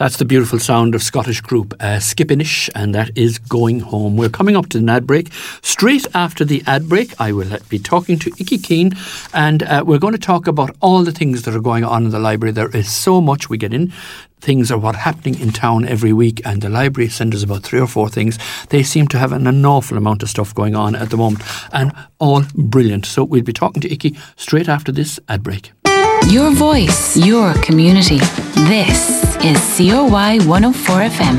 That's the beautiful sound of Scottish group Skippinish, and that is Going Home. We're coming up to an ad break. Straight after the ad break, I will be talking to Icky Keane, and we're going to talk about all the things that are going on in the library. There is so much. We get in things are what happening in town every week, and the library sends us about 3 or 4 things. They seem to have an awful amount of stuff going on at the moment, and all brilliant. So we'll be talking to Icky straight after this ad break. Your voice, your community. This is COY 104 FM.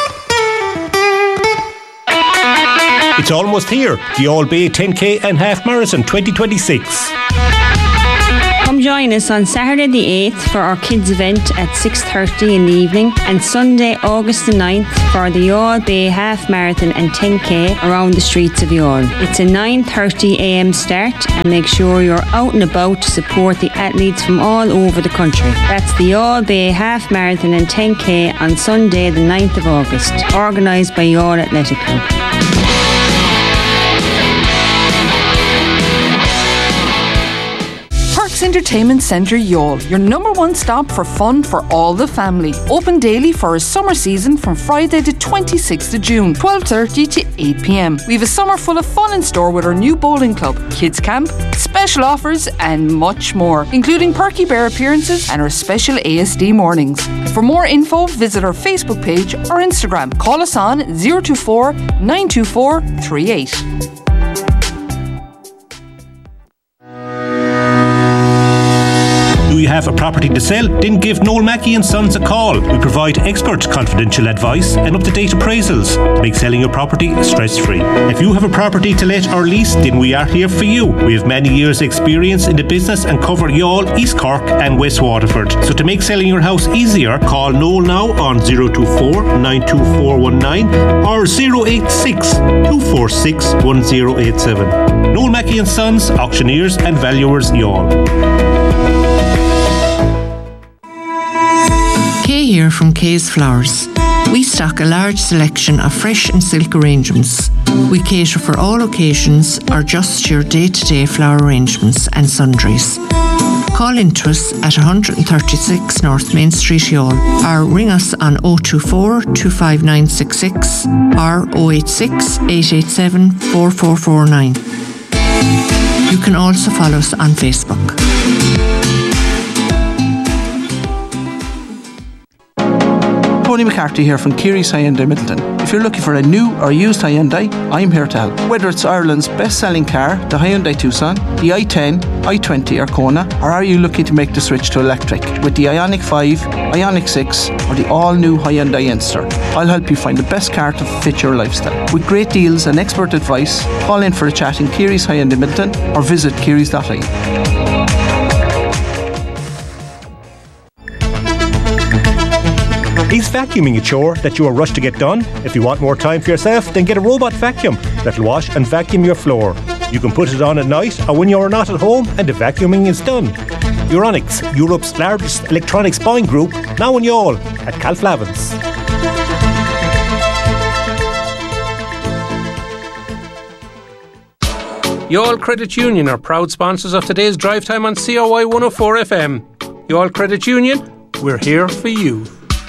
It's almost here, the All Bay 10K and Half Marathon 2026. Come join us on Saturday the 8th for our kids event at 6:30 in the evening, and Sunday August the 9th for the All Bay Half Marathon and 10K around the streets of Youghal. It's a 9:30am start, and make sure you're out and about to support the athletes from all over the country. That's the All Bay Half Marathon and 10K on Sunday the 9th of August, organised by Youghal Athletic Club. Entertainment Centre Youghal, your number one stop for fun for all the family. Open daily for a summer season from Friday the 26th of June, 12:30 to 8pm. We have a summer full of fun in store with our new bowling club, kids camp, special offers and much more, including Perky Bear appearances and our special ASD mornings. For more info, visit our Facebook page or Instagram. Call us on 024 924 38. Do you have a property to sell? Then give Noel Mackey & Sons a call. We provide expert confidential advice and up-to-date appraisals to make selling your property stress-free. If you have a property to let or lease, then we are here for you. We have many years' experience in the business and cover Youghal, East Cork and West Waterford. So to make selling your house easier, call Noel now on 024 92419 or 086 246 1087. Noel Mackey & Sons, auctioneers and valuers, Youghal. Kay here from Kay's Flowers. We stock a large selection of fresh and silk arrangements. We cater for all occasions or just your day-to-day flower arrangements and sundries. Call into us at 136 North Main Street, Youghal, or ring us on 024 25966 or 086 887 4449. You can also follow us on Facebook. Tony McCarthy here from Keary's Hyundai Middleton. If you're looking for a new or used Hyundai, I'm here to help. Whether it's Ireland's best-selling car, the Hyundai Tucson, the i10, i20 or Kona, or are you looking to make the switch to electric with the Ioniq 5, Ioniq 6 or the all-new Hyundai Enster? I'll help you find the best car to fit your lifestyle. With great deals and expert advice, call in for a chat in Keary's Hyundai Middleton or visit kearys.ie. Is vacuuming a chore that you are rushed to get done? If you want more time for yourself, then get a robot vacuum that'll wash and vacuum your floor. You can put it on at night or when you're not at home and the vacuuming is done. Euronics, Europe's largest electronics buying group, now in Youghal at Calflavins. Youghal Credit Union are proud sponsors of today's drive time on COY 104 FM. Youghal Credit Union, we're here for you.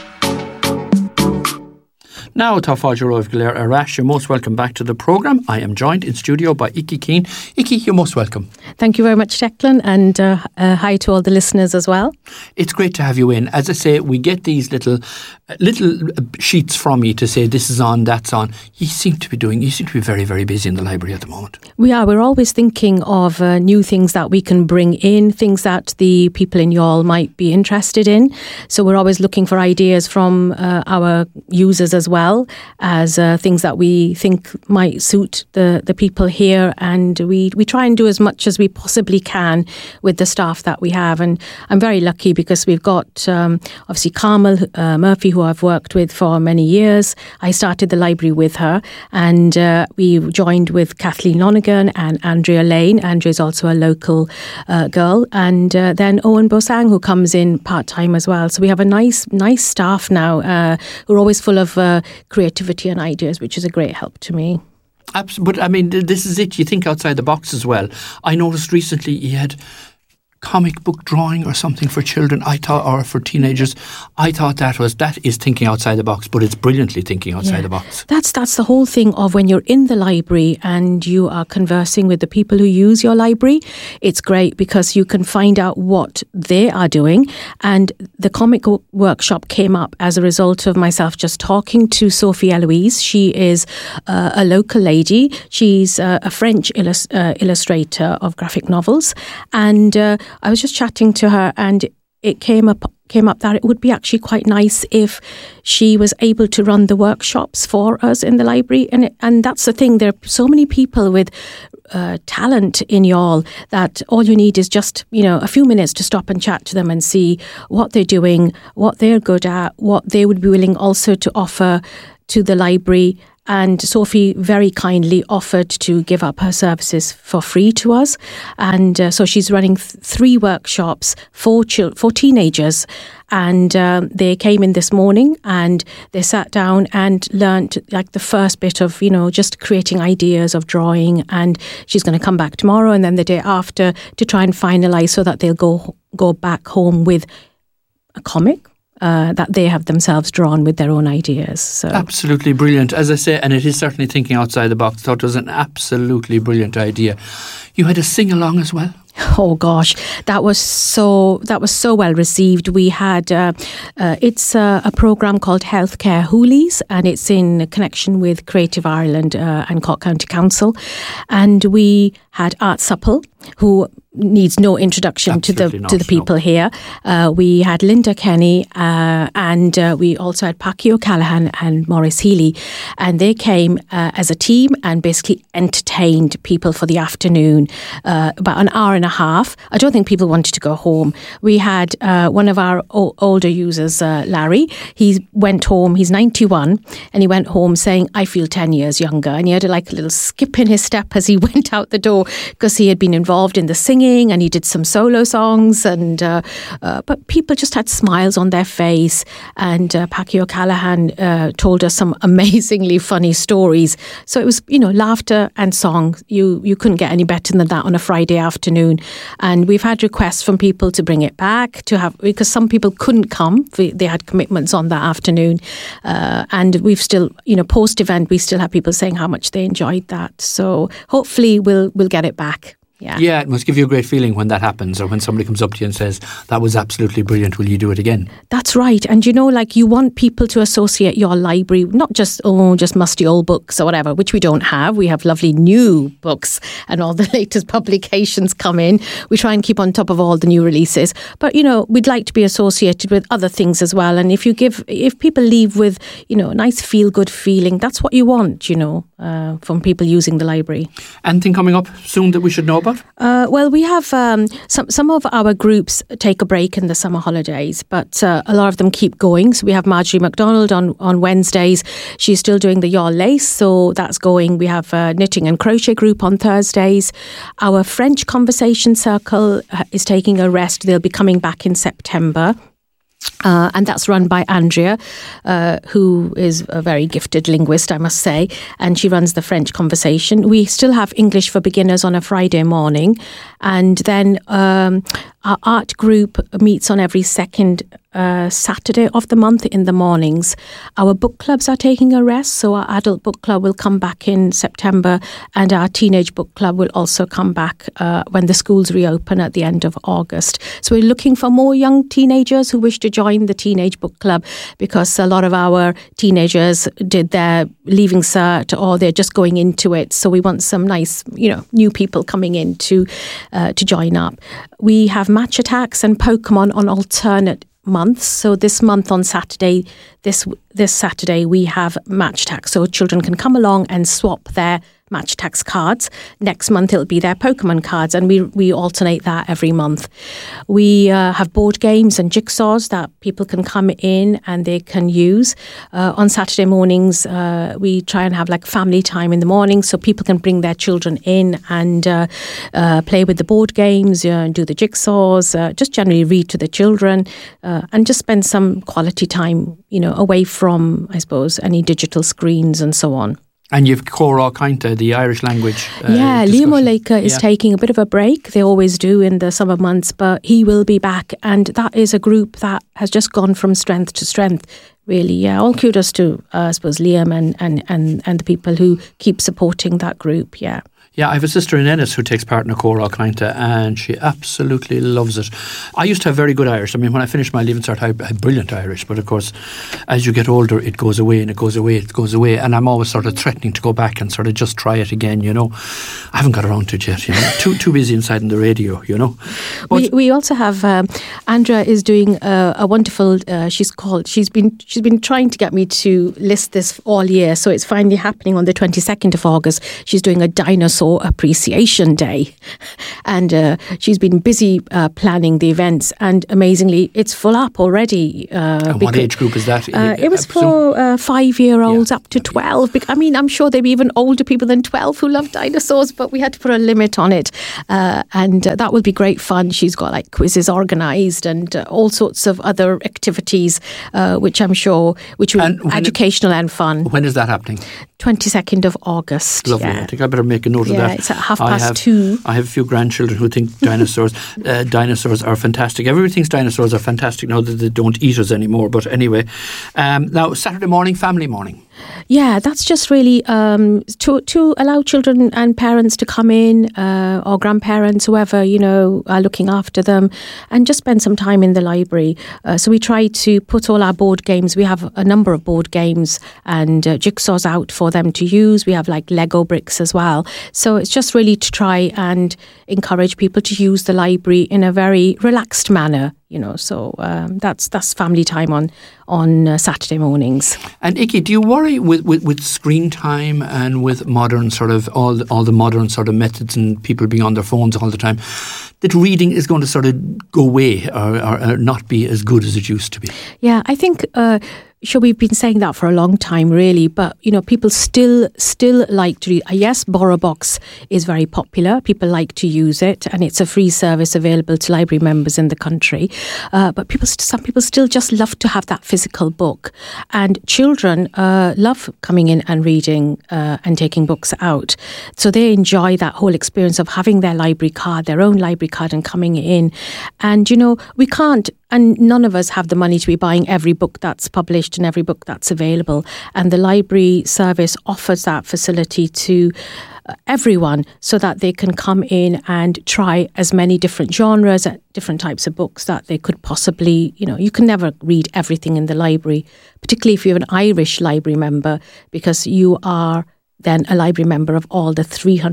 Now, Táfáilte Roibh Galéir Arash, you're most welcome back to the programme. I am joined in studio by Icky Keane. Icky, you're most welcome. Thank you very much, Declan, and hi to all the listeners as well. It's great to have you in. As I say, we get these little sheets from you to say this is on, that's on. You seem to be very, very busy in the library at the moment. We're always thinking of new things that we can bring in, things that the people in Youghal might be interested in. So we're always looking for ideas from our users as well as things that we think might suit the people here, and we try and do as much as we possibly can with the staff that we have. And I'm very lucky because we've got obviously Carmel Murphy, who I've worked with for many years. I started the library with her, and we joined with Kathleen Lonergan and Andrea Lane. Andrea's also a local girl, and then Owen Bosang, who comes in part-time as well. So we have a nice staff now who are always full of creativity and ideas, which is a great help to me. Absolutely. But I mean, this is it. You think outside the box as well. I noticed recently you had comic book drawing or something for children, I thought, or for teenagers. I thought that is thinking outside the box, but it's brilliantly thinking outside the box. That's the whole thing of when you're in the library and you are conversing with the people who use your library. It's great because you can find out what they are doing. And the comic workshop came up as a result of myself just talking to Sophie Eloise. She is a local lady. She's a French illustrator of graphic novels. And I was just chatting to her, and it came up that it would be actually quite nice if she was able to run the workshops for us in the library. And that's the thing. There are so many people with talent in Youghal that all you need is just, a few minutes to stop and chat to them and see what they're doing, what they're good at, what they would be willing also to offer to the library. And Sophie very kindly offered to give up her services for free to us. And so she's running 3 workshops for teenagers. And they came in this morning and they sat down and learnt like the first bit of, just creating ideas of drawing. And she's going to come back tomorrow and then the day after to try and finalise so that they'll go back home with a comic that they have themselves drawn with their own ideas. So absolutely brilliant, as I say, and it is certainly thinking outside the box. I thought it was an absolutely brilliant idea. You had a sing-along as well? Oh gosh, that was so well received. We had it's a program called Healthcare Hoolies, and it's in connection with Creative Ireland and Cork County Council, and we had Art Supple, who needs no introduction to the people here. We had Linda Kenny and we also had Packy O'Callaghan and Maurice Healy, and they came as a team and basically entertained people for the afternoon, about an hour and a half. I don't think people wanted to go home. We had one of our older users, Larry. He went home, he's 91, and he went home saying, I feel 10 years younger. And he had a little skip in his step as he went out the door because he had been involved in the singing and he did some solo songs, and but people just had smiles on their face. And Packy O'Callaghan told us some amazingly funny stories. So it was, laughter and song. You couldn't get any better than that on a Friday afternoon. And we've had requests from people to bring it back, because some people couldn't come. They had commitments on that afternoon. And we've still, post-event, we still have people saying how much they enjoyed that. So hopefully we'll get it back. Yeah, it must give you a great feeling when that happens, or when somebody comes up to you and says, that was absolutely brilliant, will you do it again? That's right. And you want people to associate your library, not just musty old books or whatever, which we don't have. We have lovely new books and all the latest publications come in. We try and keep on top of all the new releases. But, we'd like to be associated with other things as well. And if people leave with, a nice feel-good feeling, that's what you want, from people using the library. Anything coming up soon that we should know about? Well, we have some of our groups take a break in the summer holidays, but a lot of them keep going. So we have Marjorie MacDonald on Wednesdays. She's still doing the Youghal Lace, so that's going. We have a knitting and crochet group on Thursdays. Our French Conversation Circle is taking a rest. They'll be coming back in September. And that's run by Andrea, who is a very gifted linguist, I must say, and she runs the French Conversation. We still have English for Beginners on a Friday morning, and then our art group meets on every second Saturday of the month in the mornings. Our book clubs are taking a rest, so our adult book club will come back in September, and our teenage book club will also come back when the schools reopen at the end of August. So we're looking for more young teenagers who wish to join the teenage book club, because a lot of our teenagers did their leaving cert or they're just going into it. So we want some nice, new people coming in to join up. We have Match Attacks and Pokemon on alternate months. So this month on Saturday, this Saturday, we have Match Attacks. So children can come along and swap their Match Attacks cards. Next month it'll be their Pokemon cards, and we alternate that every month. We have board games and jigsaws that people can come in and they can use. On Saturday mornings, we try and have family time in the morning, so people can bring their children in and play with the board games, and do the jigsaws, just generally read to the children, and just spend some quality time, away from, I suppose, any digital screens and so on. And you've Córa Cainte, the Irish language. Liam O'Leika is taking a bit of a break. They always do in the summer months, but he will be back. And that is a group that has just gone from strength to strength. Really, yeah. All kudos to, I suppose, Liam and the people who keep supporting that group, yeah. Yeah, I have a sister in Ennis who takes part in a Córa Cainte, and she absolutely loves it. I used to have very good Irish. I mean, when I finished my Leaving Cert, I had brilliant Irish. But of course, as you get older, it goes away and it goes away, it goes away. And I'm always sort of threatening to go back and sort of just try it again, you know. I haven't got around to it yet, you know. Too busy inside in the radio, you know. But we also have Andrea is doing a wonderful. She's been trying to get me to list this all year, so it's finally happening on the 22nd of August. She's doing a dinosaur Appreciation Day, and she's been busy planning the events, and amazingly it's full up already. And what age group is that? It was for 5-year-olds up to 12. I mean, I'm sure there'll be even older people than 12 who love dinosaurs, but we had to put a limit on it, and that will be great fun. She's got like quizzes organised and all sorts of other activities, which I'm sure which will be educational and fun. When is that happening? 22nd of August. Lovely. Yeah. I think I better make a note of that. Yeah, it's at 2:30. I have a few grandchildren who think dinosaurs are fantastic. Everybody thinks dinosaurs are fantastic now that they don't eat us anymore. But anyway, now Saturday morning, family morning. Yeah, that's just really to allow children and parents to come in, or grandparents, whoever, you know, are looking after them, and just spend some time in the library. So we try to put all our board games. We have a number of board games and jigsaws out for them to use. We have like Lego bricks as well. So it's just really to try and encourage people to use the library in a very relaxed manner. You know, so that's family time on Saturday mornings. And Icky, do you worry with screen time and with modern sort of all the modern sort of methods and people being on their phones all the time, that reading is going to sort of go away or not be as good as it used to be? Yeah, I think. Sure, we've been saying that for a long time, really, but you know, people still like to read. Yes, BorrowBox is very popular. People like to use it, and it's a free service available to library members in the country. But some people still just love to have that physical book, and children love coming in and reading and taking books out. So they enjoy that whole experience of having their library card, their own library card, and coming in. And you know, we can't. And none of us have the money to be buying every book that's published and every book that's available. And the library service offers that facility to everyone so that they can come in and try as many different genres, different types of books that they could possibly, you know, you can never read everything in the library, particularly if you're an Irish library member, because you are then a library member of all the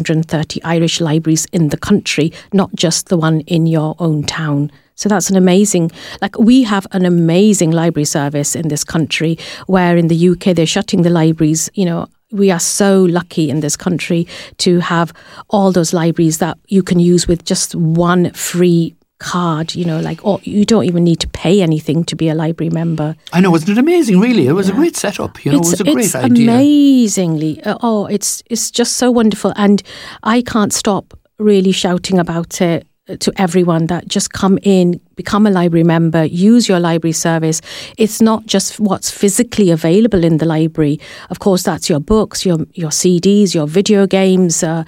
330 Irish libraries in the country, not just the one in your own town. So that's an amazing, like we have an amazing library service in this country, where in the UK they're shutting the libraries. You know, we are so lucky in this country to have all those libraries that you can use with just one free card, you know, like, oh, you don't even need to pay anything to be a library member. I know, wasn't it amazing, really? It was a great setup, you know, it was a great idea. It's amazingly, it's just so wonderful. And I can't stop really shouting about it to everyone that just come in, become a library member, use your library service. It's not just what's physically available in the library. Of course, that's your books, your CDs, your video games, your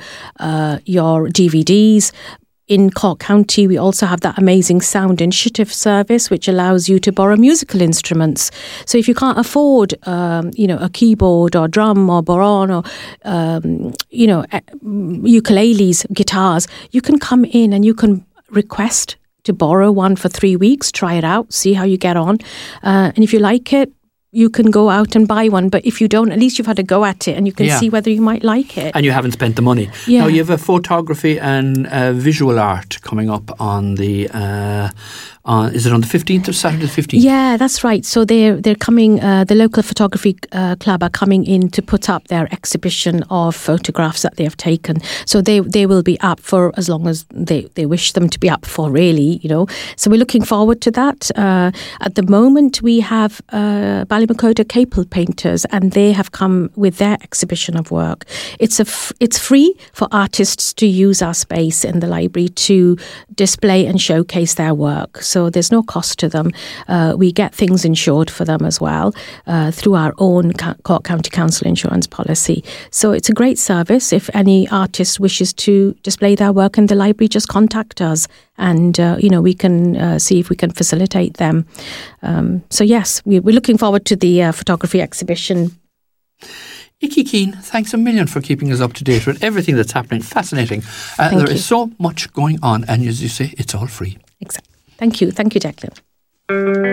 DVDs. In Cork County, we also have that amazing Sound Initiative service, which allows you to borrow musical instruments. So if you can't afford, a keyboard or drum or bodhrán or, ukuleles, guitars, you can come in and you can request to borrow one for 3 weeks, try it out, see how you get on. And if you like it, you can go out and buy one. But if you don't, at least you've had a go at it and you can see whether you might like it. And you haven't spent the money. Yeah. Now, you have a photography and visual art coming up on the... is it on the 15th or Saturday the 15th? Yeah, that's right. So they're coming, the local photography club are coming in to put up their exhibition of photographs that they have taken. So they will be up for as long as they wish them to be up for, really, you know. So we're looking forward to that. At the moment, we have Ballymacoda Capel painters, and they have come with their exhibition of work. It's free for artists to use our space in the library to display and showcase their work. so there's no cost to them. We get things insured for them as well through our own Cork County Council insurance policy. So it's a great service. If any artist wishes to display their work in the library, just contact us, and we can see if we can facilitate them. So yes, we're looking forward to the photography exhibition. Ikki Keane, thanks a million for keeping us up to date with everything that's happening. Fascinating. There is so much going on, and as you say, it's all free. Exactly. Thank you, Declan.